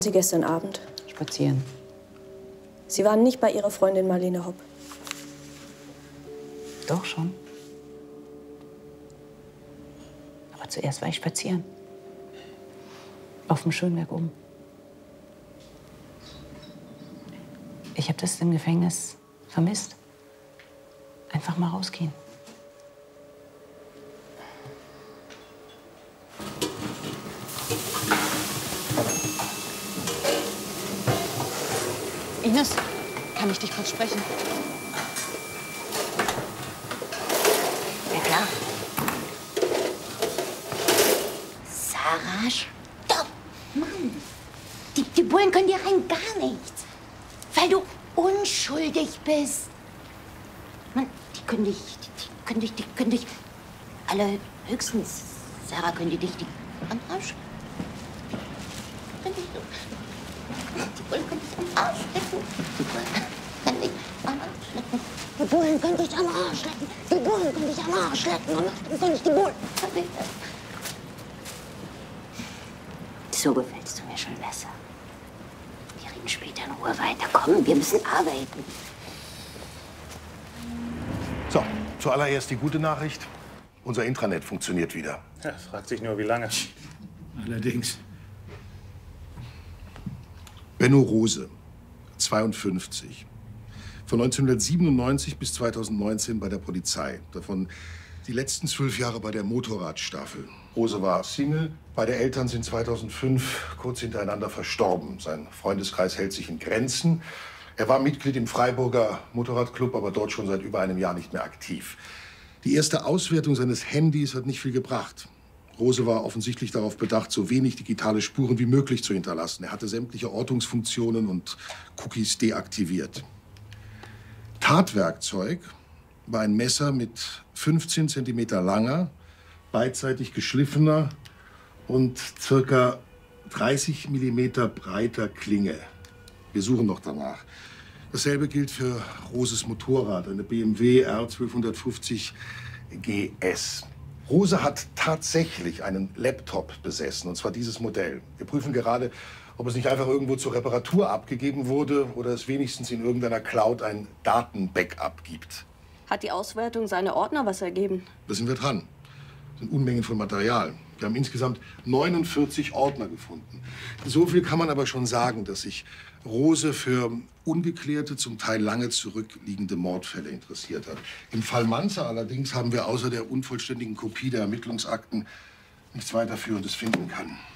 Sie gestern Abend? Spazieren. Sie waren nicht bei Ihrer Freundin Marlene Hopp? Doch schon. Aber zuerst war ich spazieren. Auf dem Schönberg oben. Ich habe das im Gefängnis vermisst. Einfach mal rausgehen. Ines, kann ich dich kurz sprechen? Ja, klar. Sarah, stopp! Mann, die Bullen können dir rein gar nichts. Weil du unschuldig bist. Mann, die können dich allerhöchstens, Sarah, können die dich am Arsch. Die Bullen können dich am Arsch lecken. Die Bullen können dich am Arsch lecken. Die Bullen können dich am Arsch lecken. Und das sind nicht die Bullen. So gefällst du mir schon besser. Wir reden später in Ruhe weiter. Komm, wir müssen arbeiten. So, zuallererst die gute Nachricht. Unser Intranet funktioniert wieder. Ja, fragt sich nur, wie lange. Allerdings. Benno Rose, 52. Von 1997 bis 2019 bei der Polizei. Davon die letzten 12 Jahre bei der Motorradstaffel. Rose war Single. Beide Eltern sind 2005 kurz hintereinander verstorben. Sein Freundeskreis hält sich in Grenzen. Er war Mitglied im Freiburger Motorradclub, aber dort schon seit über einem Jahr nicht mehr aktiv. Die erste Auswertung seines Handys hat nicht viel gebracht. Rose war offensichtlich darauf bedacht, so wenig digitale Spuren wie möglich zu hinterlassen. Er hatte sämtliche Ortungsfunktionen und Cookies deaktiviert. Tatwerkzeug war ein Messer mit 15 cm langer, beidseitig geschliffener und ca. 30 mm breiter Klinge. Wir suchen noch danach. Dasselbe gilt für Roses Motorrad, eine BMW R 1250 GS. Rose hat tatsächlich einen Laptop besessen, und zwar dieses Modell. Wir prüfen gerade, ob es nicht einfach irgendwo zur Reparatur abgegeben wurde oder es wenigstens in irgendeiner Cloud ein Datenbackup gibt. Hat die Auswertung seine Ordner was ergeben? Da sind wir dran. Das sind Unmengen von Material. Wir haben insgesamt 49 Ordner gefunden. So viel kann man aber schon sagen, dass sich Rose für ungeklärte, zum Teil lange zurückliegende Mordfälle interessiert hat. Im Fall Manzer allerdings haben wir außer der unvollständigen Kopie der Ermittlungsakten nichts Weiterführendes finden können.